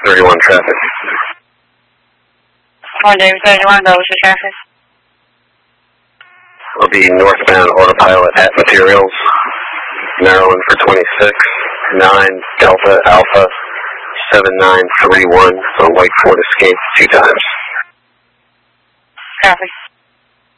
31 traffic. On Davis 31, go with the traffic. I'll be northbound autopilot at Materials, Maryland for 26, 9 Delta Alpha 7931 on White Ford Escape 2 times. Traffic.